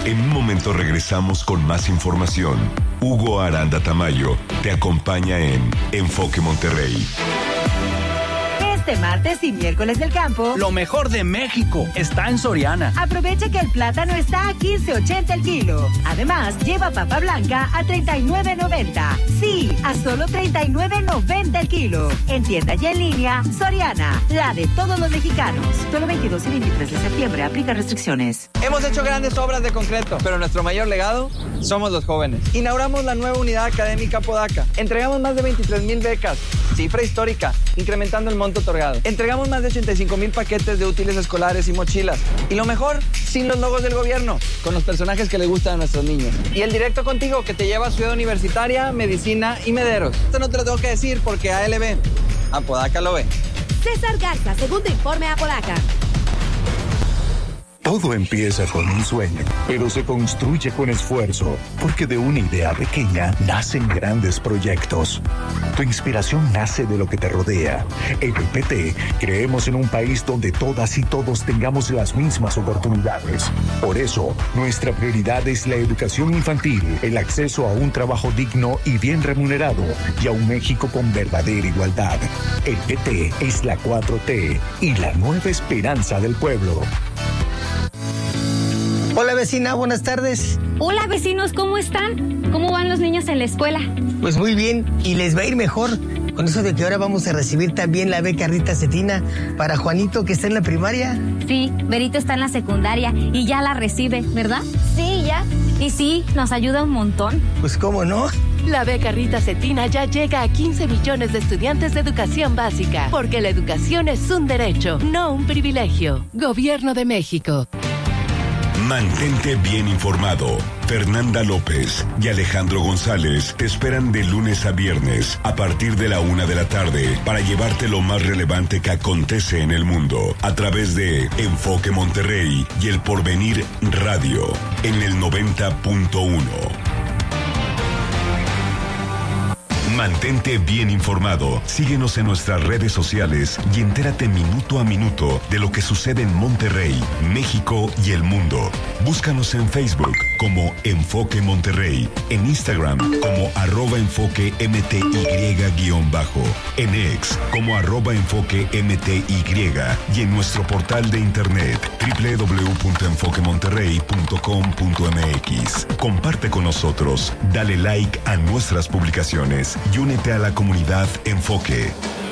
En un momento regresamos con más información. Hugo Aranda Tamayo te acompaña en Enfoque Monterrey. Este martes y miércoles del campo, lo mejor de México está en Soriana. Aprovecha que el plátano está a $15.80 el kilo. Además, lleva papa blanca a $39.90. Sí, a solo $39.90 el kilo. En tienda y en línea, Soriana, la de todos los mexicanos. Solo 22 y 23 de septiembre, aplica restricciones. Hemos hecho grandes obras de concreto, pero nuestro mayor legado somos los jóvenes. Inauguramos la nueva unidad académica Podaca. Entregamos más de 23,000 becas, cifra histórica, incrementando el monto otorgado. Entregamos más de 85,000 paquetes de útiles escolares y mochilas. Y lo mejor, sin los logos del gobierno, con los personajes que les gustan a nuestros niños. Y el Directo Contigo, que te lleva a Ciudad Universitaria, Medicina y Mederos. Esto no te lo tengo que decir porque ALB, Apodaca lo ve. César Garza, segundo informe Apodaca. Todo empieza con un sueño, pero se construye con esfuerzo, porque de una idea pequeña nacen grandes proyectos. Tu inspiración nace de lo que te rodea. En el PT creemos en un país donde todas y todos tengamos las mismas oportunidades. Por eso, nuestra prioridad es la educación infantil, el acceso a un trabajo digno y bien remunerado, y a un México con verdadera igualdad. El PT es la 4T y la nueva esperanza del pueblo. Hola vecina, buenas tardes. Hola vecinos, ¿cómo están? ¿Cómo van los niños en la escuela? Pues muy bien, y les va a ir mejor con eso de que ahora vamos a recibir también la beca Rita Cetina para Juanito, que está en la primaria. Sí, Berito está en la secundaria y ya la recibe, ¿verdad? Sí, ya. Y sí, nos ayuda un montón. Pues cómo no. La beca Rita Cetina ya llega a 15 millones de estudiantes de educación básica, porque la educación es un derecho, no un privilegio. Gobierno de México. Mantente bien informado. Fernanda López y Alejandro González te esperan de lunes a viernes a partir de la 1 de la tarde para llevarte lo más relevante que acontece en el mundo a través de Enfoque Monterrey y El Porvenir Radio en el 90.1. Mantente bien informado. Síguenos en nuestras redes sociales y entérate minuto a minuto de lo que sucede en Monterrey, México y el mundo. Búscanos en Facebook como Enfoque Monterrey, en Instagram como @enfoquemty_, en X como @enfoquemty y en nuestro portal de internet www.enfoquemonterrey.com.mx. Comparte con nosotros, dale like a nuestras publicaciones y únete a la comunidad Enfoque.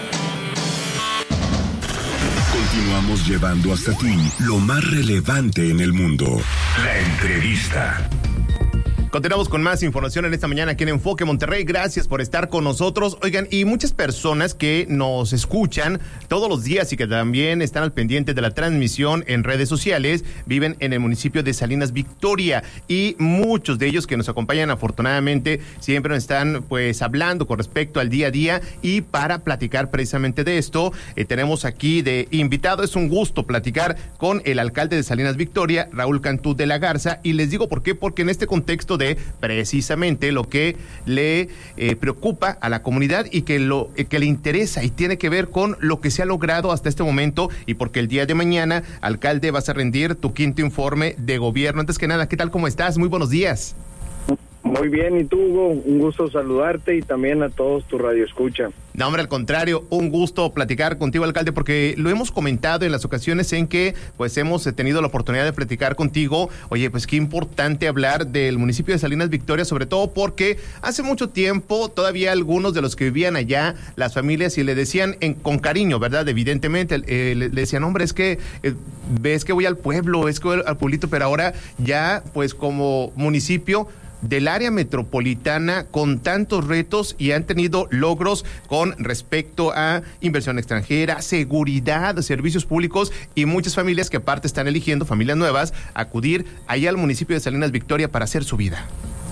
Continuamos llevando hasta ti lo más relevante en el mundo. La entrevista. Continuamos con más información en esta mañana aquí en Enfoque Monterrey. Gracias por estar con nosotros. Oigan, y muchas personas que nos escuchan todos los días y que también están al pendiente de la transmisión en redes sociales, viven en el municipio de Salinas Victoria, y muchos de ellos que nos acompañan afortunadamente siempre nos están pues hablando con respecto al día a día, y para platicar precisamente de esto tenemos aquí de invitado, es un gusto platicar con el alcalde de Salinas Victoria, Raúl Cantú de la Garza, y les digo por qué, porque en este contexto de precisamente lo que le preocupa a la comunidad y que le interesa y tiene que ver con lo que se ha logrado hasta este momento, y porque el día de mañana, alcalde, vas a rendir tu quinto informe de gobierno. Antes que nada, ¿qué tal? ¿Cómo estás? Muy buenos días. Muy bien, ¿y tú, Hugo? Un gusto saludarte y también a todos tu radioescucha. No, hombre, al contrario, un gusto platicar contigo, alcalde, porque lo hemos comentado en las ocasiones en que pues hemos tenido la oportunidad de platicar contigo. Oye, pues qué importante hablar del municipio de Salinas Victoria, sobre todo porque hace mucho tiempo todavía algunos de los que vivían allá, las familias, y le decían con cariño, ¿verdad? Evidentemente, le decían, hombre, es que ves que voy al pueblo, es que voy al pueblito, pero ahora ya pues como municipio del área metropolitana con tantos retos, y han tenido logros con respecto a inversión extranjera, seguridad, servicios públicos, y muchas familias que aparte están eligiendo, familias nuevas, acudir allá al municipio de Salinas Victoria para hacer su vida.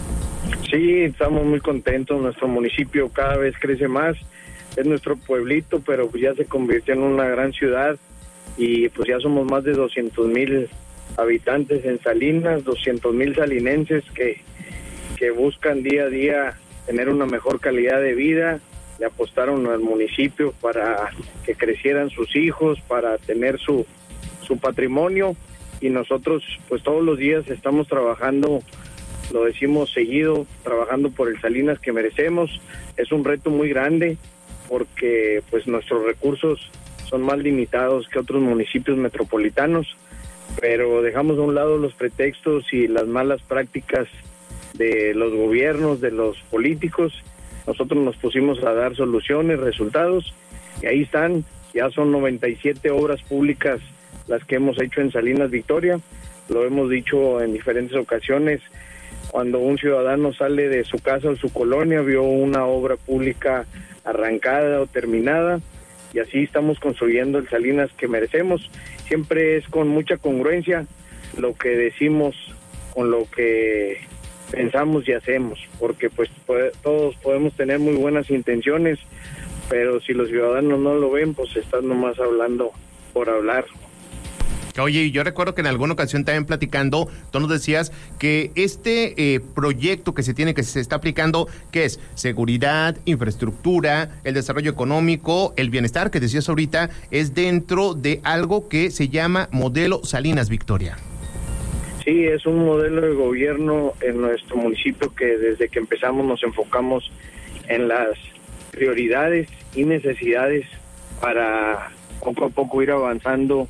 Sí, estamos muy contentos, nuestro municipio cada vez crece más, es nuestro pueblito, pero ya se convirtió en una gran ciudad, y pues ya somos más de 200,000 habitantes en Salinas, 200,000 salinenses que buscan día a día tener una mejor calidad de vida. Le apostaron al municipio para que crecieran sus hijos, para tener su patrimonio, y nosotros pues todos los días estamos trabajando, lo decimos seguido, trabajando por el Salinas que merecemos. Es un reto muy grande porque pues nuestros recursos son más limitados que otros municipios metropolitanos, pero dejamos a un lado los pretextos y las malas prácticas de los gobiernos, de los políticos. Nosotros nos pusimos a dar soluciones, resultados, y ahí están. Ya son 97 obras públicas las que hemos hecho en Salinas Victoria. Lo hemos dicho en diferentes ocasiones. Cuando un ciudadano sale de su casa o su colonia, vio una obra pública arrancada o terminada, y así estamos construyendo el Salinas que merecemos. Siempre es con mucha congruencia lo que decimos con lo que pensamos y hacemos, porque pues todos podemos tener muy buenas intenciones, pero si los ciudadanos no lo ven, pues están nomás hablando por hablar. Oye, yo recuerdo que en alguna ocasión también platicando, tú nos decías que este proyecto que se tiene, que se está aplicando, ¿qué es? Seguridad, infraestructura, el desarrollo económico, el bienestar, que decías ahorita, es dentro de algo que se llama Modelo Salinas Victoria. Sí, es un modelo de gobierno en nuestro municipio que desde que empezamos nos enfocamos en las prioridades y necesidades para poco a poco ir avanzando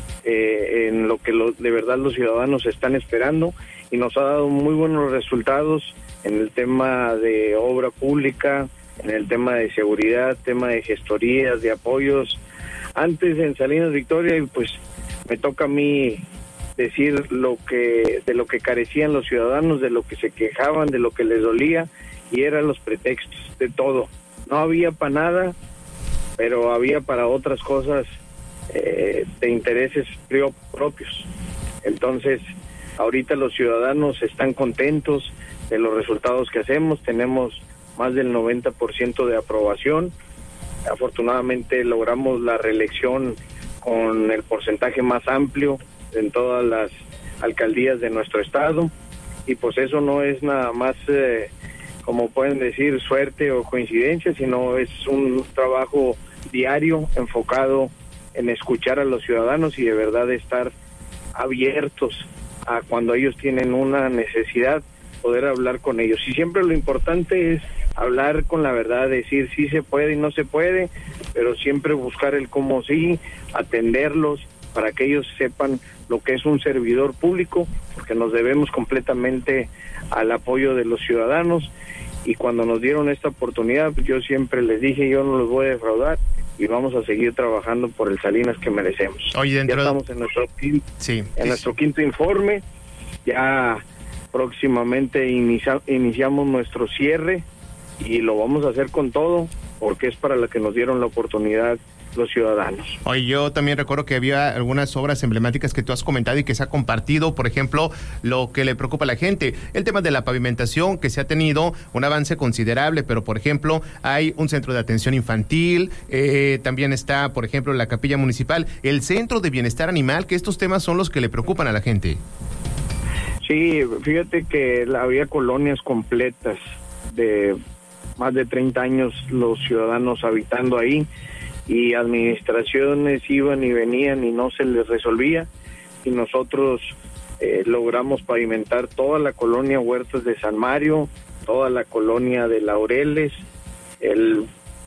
en lo que de verdad los ciudadanos están esperando, y nos ha dado muy buenos resultados en el tema de obra pública, en el tema de seguridad, tema de gestorías, de apoyos. Antes en Salinas Victoria, pues me toca a mí decir de lo que carecían los ciudadanos, de lo que se quejaban, de lo que les dolía, y eran los pretextos de todo. No había para nada, pero había para otras cosas de intereses propios. Entonces, ahorita los ciudadanos están contentos de los resultados que hacemos. Tenemos más del 90% de aprobación. Afortunadamente logramos la reelección con el porcentaje más amplio en todas las alcaldías de nuestro estado, y pues eso no es nada más como pueden decir suerte o coincidencia, sino es un trabajo diario enfocado en escuchar a los ciudadanos y de verdad estar abiertos a cuando ellos tienen una necesidad, poder hablar con ellos. Y siempre lo importante es hablar con la verdad, decir sí se puede y no se puede, pero siempre buscar el cómo sí, atenderlos para que ellos sepan lo que es un servidor público, porque nos debemos completamente al apoyo de los ciudadanos. Y cuando nos dieron esta oportunidad, yo siempre les dije, yo no los voy a defraudar, y vamos a seguir trabajando por el Salinas que merecemos. Oye, ya estamos en nuestro quinto informe, ya próximamente iniciamos nuestro cierre, y lo vamos a hacer con todo, porque es para lo que nos dieron la oportunidad los ciudadanos. Oye, yo también recuerdo que había algunas obras emblemáticas que tú has comentado y que se ha compartido, por ejemplo, lo que le preocupa a la gente, el tema de la pavimentación, que se ha tenido un avance considerable, pero por ejemplo, hay un centro de atención infantil, también está, por ejemplo, la capilla municipal, el centro de bienestar animal, que estos temas son los que le preocupan a la gente. Sí, fíjate que había colonias completas de más de 30 años los ciudadanos habitando ahí, y administraciones iban y venían y no se les resolvía, y nosotros logramos pavimentar toda la colonia Huertas de San Mario, toda la colonia de Laureles, el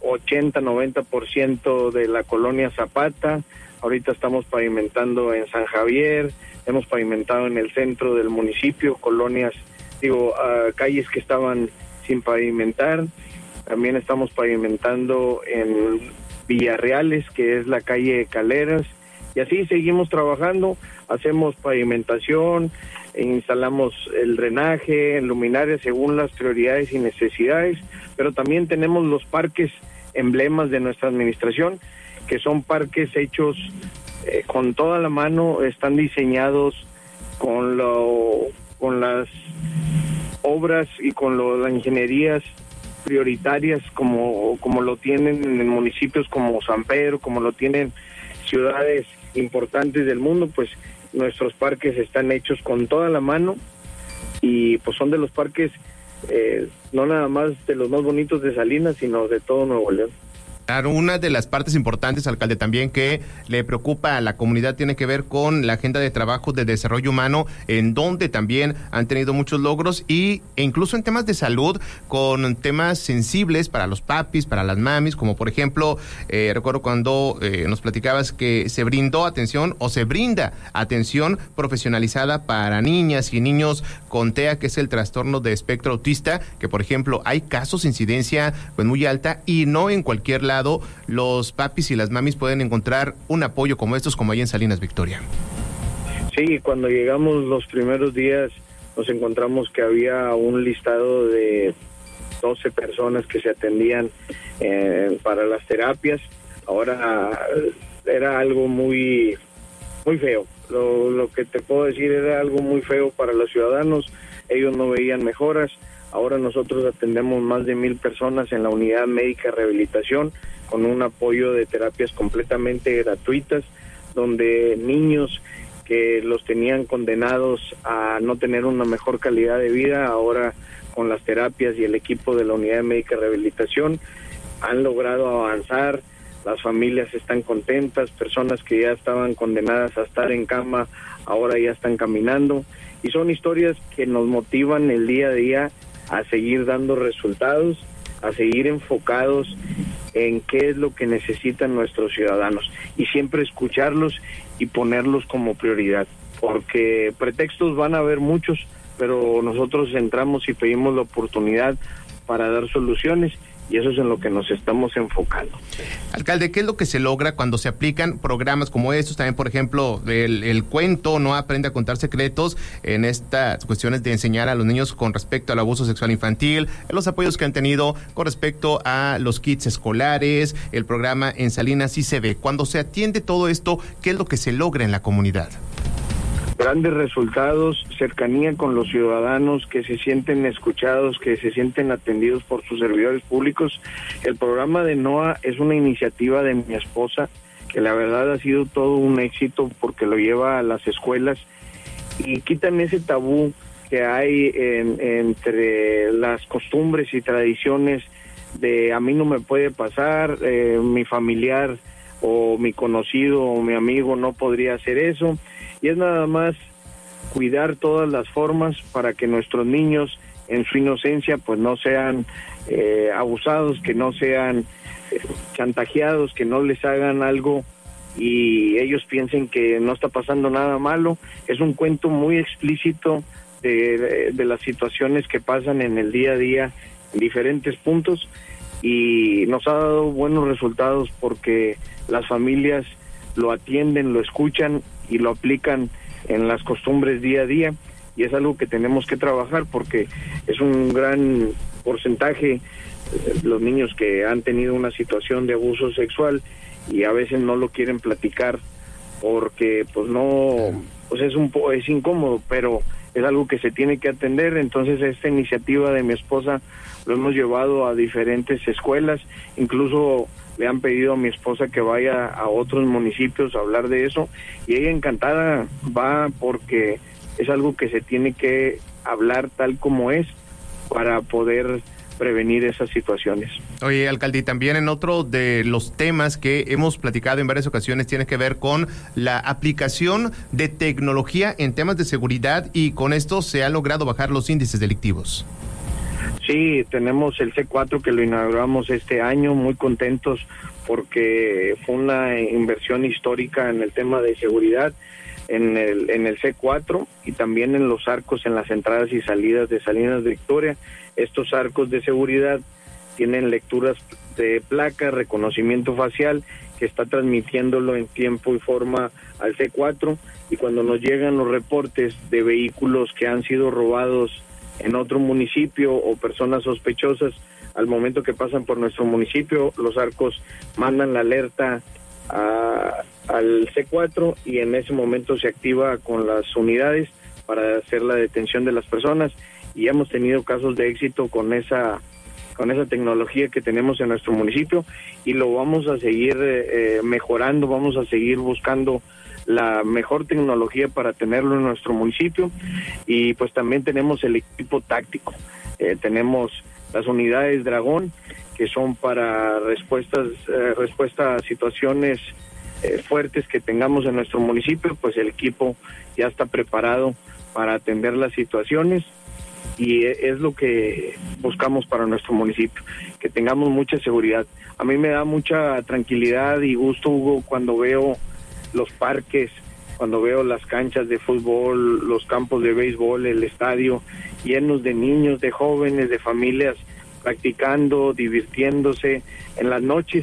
80-90% de la colonia Zapata. Ahorita estamos pavimentando en San Javier, hemos pavimentado en el centro del municipio calles que estaban sin pavimentar. También estamos pavimentando en Villarreales, que es la calle Caleras, y así seguimos trabajando. Hacemos pavimentación, instalamos el drenaje, luminarias según las prioridades y necesidades, pero también tenemos los parques emblemas de nuestra administración, que son parques hechos con toda la mano, están diseñados con las obras y con las ingenierías prioritarias como lo tienen en municipios como San Pedro, como lo tienen ciudades importantes del mundo. Pues nuestros parques están hechos con toda la mano, y pues son de los parques no nada más de los más bonitos de Salinas, sino de todo Nuevo León. Una de las partes importantes, alcalde, también que le preocupa a la comunidad tiene que ver con la agenda de trabajo de desarrollo humano, en donde también han tenido muchos logros e incluso en temas de salud, con temas sensibles para los papis, para las mamis, como por ejemplo, recuerdo cuando nos platicabas que se brindó atención o se brinda atención profesionalizada para niñas y niños con TEA, que es el trastorno de espectro autista, que por ejemplo hay casos de incidencia pues muy alta y no en cualquier lado los papis y las mamis pueden encontrar un apoyo como estos, como ahí en Salinas Victoria. Sí, cuando llegamos los primeros días nos encontramos que había un listado de 12 personas que se atendían para las terapias. Ahora era algo muy feo. Lo que te puedo decir era algo muy feo para los ciudadanos. Ellos no veían mejoras. Ahora nosotros atendemos más de 1,000 personas en la unidad médica de rehabilitación con un apoyo de terapias completamente gratuitas, donde niños que los tenían condenados a no tener una mejor calidad de vida, ahora con las terapias y el equipo de la unidad médica de rehabilitación han logrado avanzar. Las familias están contentas, personas que ya estaban condenadas a estar en cama ahora ya están caminando, y son historias que nos motivan el día a día a seguir dando resultados, a seguir enfocados en qué es lo que necesitan nuestros ciudadanos y siempre escucharlos y ponerlos como prioridad, porque pretextos van a haber muchos, pero nosotros entramos y pedimos la oportunidad para dar soluciones, y eso es en lo que nos estamos enfocando. Alcalde, ¿qué es lo que se logra cuando se aplican programas como estos? También, por ejemplo, el cuento No aprende a contar secretos, en estas cuestiones de enseñar a los niños con respecto al abuso sexual infantil, los apoyos que han tenido con respecto a los kits escolares, el programa en Salinas sí se ve. Cuando se atiende todo esto, ¿qué es lo que se logra en la comunidad? Grandes resultados, cercanía con los ciudadanos que se sienten escuchados, que se sienten atendidos por sus servidores públicos. El programa de NOA es una iniciativa de mi esposa, que la verdad ha sido todo un éxito porque lo lleva a las escuelas y quitan ese tabú que hay entre las costumbres y tradiciones de a mí no me puede pasar, mi familiar o mi conocido o mi amigo no podría hacer eso. Y es nada más cuidar todas las formas para que nuestros niños en su inocencia pues no sean abusados, que no sean chantajeados, que no les hagan algo y ellos piensen que no está pasando nada malo. Es un cuento muy explícito de las situaciones que pasan en el día a día en diferentes puntos, y nos ha dado buenos resultados porque las familias lo atienden, lo escuchan y lo aplican en las costumbres día a día, y es algo que tenemos que trabajar porque es un gran porcentaje los niños que han tenido una situación de abuso sexual y a veces no lo quieren platicar porque pues no, pues es incómodo, pero es algo que se tiene que atender. Entonces esta iniciativa de mi esposa lo hemos llevado a diferentes escuelas, incluso le han pedido a mi esposa que vaya a otros municipios a hablar de eso, y ella encantada va porque es algo que se tiene que hablar tal como es para poder prevenir esas situaciones. Oye, alcalde, y también en otro de los temas que hemos platicado en varias ocasiones tiene que ver con la aplicación de tecnología en temas de seguridad, y con esto se han logrado bajar los índices delictivos. Sí, tenemos el C4 que lo inauguramos este año, muy contentos porque fue una inversión histórica en el tema de seguridad en el C4 y también en los arcos en las entradas y salidas de Salinas Victoria. Estos arcos de seguridad tienen lecturas de placa, reconocimiento facial, que está transmitiéndolo en tiempo y forma al C4, y cuando nos llegan los reportes de vehículos que han sido robados en otro municipio o personas sospechosas, al momento que pasan por nuestro municipio, los arcos mandan la alerta al C4 y en ese momento se activa con las unidades para hacer la detención de las personas, y hemos tenido casos de éxito con esa tecnología que tenemos en nuestro municipio, y lo vamos a seguir mejorando, vamos a seguir buscando la mejor tecnología para tenerlo en nuestro municipio. Y pues también tenemos el equipo táctico, tenemos las unidades Dragón, que son para respuesta a situaciones fuertes que tengamos en nuestro municipio, pues el equipo ya está preparado para atender las situaciones y es lo que buscamos para nuestro municipio, que tengamos mucha seguridad. A mí me da mucha tranquilidad y gusto, Hugo, cuando veo los parques, cuando veo las canchas de fútbol, los campos de béisbol, el estadio llenos de niños, de jóvenes, de familias practicando, divirtiéndose en las noches.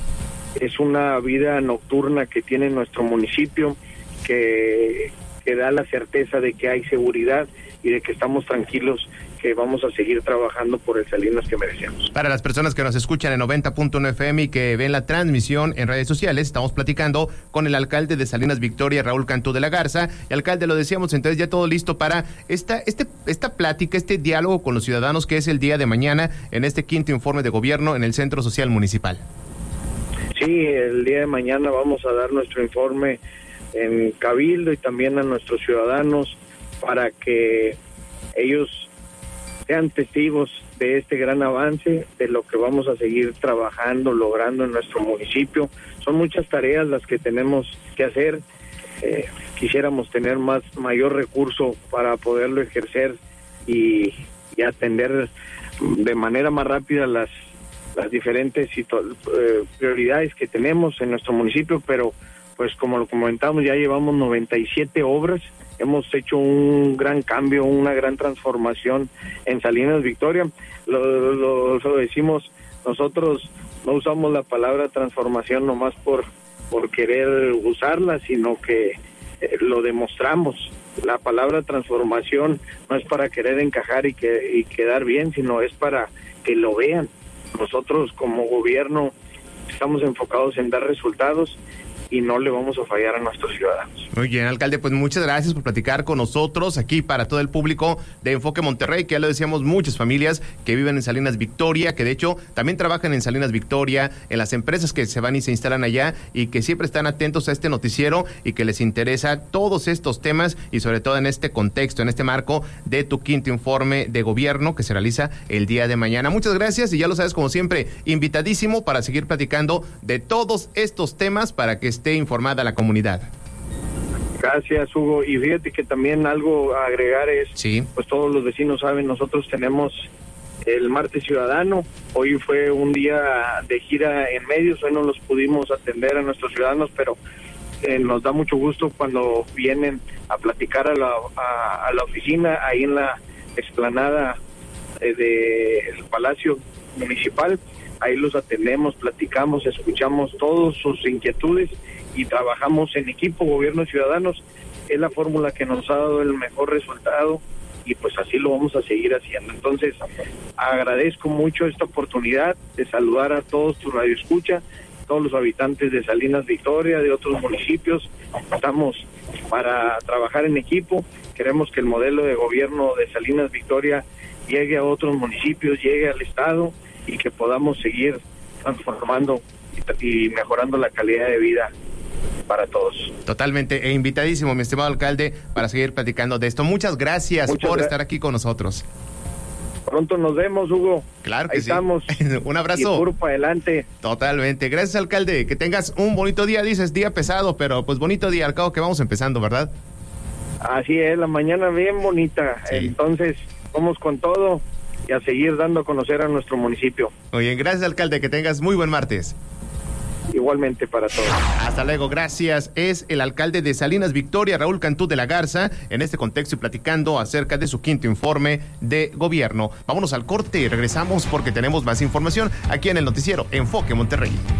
Es una vida nocturna que tiene nuestro municipio que da la certeza de que hay seguridad y de que estamos tranquilos, que vamos a seguir trabajando por el Salinas que merecemos. Para las personas que nos escuchan en 90.1 FM y que ven la transmisión en redes sociales, estamos platicando con el alcalde de Salinas Victoria, Raúl Cantú de la Garza. Y alcalde, lo decíamos, entonces ya todo listo para esta plática, este diálogo con los ciudadanos que es el día de mañana en este quinto informe de gobierno en el Centro Social Municipal. Sí, el día de mañana vamos a dar nuestro informe en Cabildo y también a nuestros ciudadanos para que ellos sean testigos de este gran avance, de lo que vamos a seguir trabajando, logrando en nuestro municipio. Son muchas tareas las que tenemos que hacer. Quisiéramos tener mayor recurso para poderlo ejercer y atender de manera más rápida las diferentes prioridades que tenemos en nuestro municipio, pero pues como lo comentamos, ya llevamos 97 obras, hemos hecho un gran cambio, una gran transformación en Salinas Victoria. Lo decimos, nosotros no usamos la palabra transformación nomás por querer usarla, sino que lo demostramos. La palabra transformación no es para querer encajar y quedar bien, sino es para que lo vean. Nosotros como gobierno estamos enfocados en dar resultados y no le vamos a fallar a nuestros ciudadanos. Muy bien, alcalde, pues muchas gracias por platicar con nosotros aquí para todo el público de Enfoque Monterrey, que ya lo decíamos, muchas familias que viven en Salinas Victoria, que de hecho también trabajan en Salinas Victoria, en las empresas que se van y se instalan allá y que siempre están atentos a este noticiero y que les interesa todos estos temas y sobre todo en este contexto, en este marco de tu quinto informe de gobierno que se realiza el día de mañana. Muchas gracias y ya lo sabes, como siempre, invitadísimo para seguir platicando de todos estos temas para que esté informada la comunidad. Gracias, Hugo. Y fíjate que también algo a agregar es, pues todos los vecinos saben, nosotros tenemos el Martes Ciudadano. Hoy fue un día de gira en medios, hoy no los pudimos atender a nuestros ciudadanos, pero nos da mucho gusto cuando vienen a platicar a la oficina, ahí en la explanada del Palacio Municipal. Ahí los atendemos, platicamos, escuchamos todas sus inquietudes y trabajamos en equipo, gobierno y ciudadanos. Es la fórmula que nos ha dado el mejor resultado y pues así lo vamos a seguir haciendo. Entonces, agradezco mucho esta oportunidad de saludar a todos tu radioescucha, todos los habitantes de Salinas Victoria, de otros municipios. Estamos para trabajar en equipo. Queremos que el modelo de gobierno de Salinas Victoria llegue a otros municipios, llegue al estado y que podamos seguir transformando y mejorando la calidad de vida para todos. Totalmente, e invitadísimo, mi estimado alcalde, para seguir platicando de esto. Muchas gracias por estar aquí con nosotros. Pronto nos vemos, Hugo. Claro que ahí sí. Estamos. Un abrazo. Y puro para adelante. Totalmente. Gracias, alcalde. Que tengas un bonito día. Dices día pesado, pero pues bonito día. Al cabo que vamos empezando, ¿verdad? Así es, la mañana bien bonita. Sí. Entonces, vamos con todo y a seguir dando a conocer a nuestro municipio. Muy bien, gracias, alcalde. Que tengas muy buen martes. Igualmente para todos. Hasta luego, gracias. Es el alcalde de Salinas Victoria, Raúl Cantú de la Garza, en este contexto y platicando acerca de su quinto informe de gobierno. Vámonos al corte y regresamos porque tenemos más información aquí en el noticiero Enfoque Monterrey.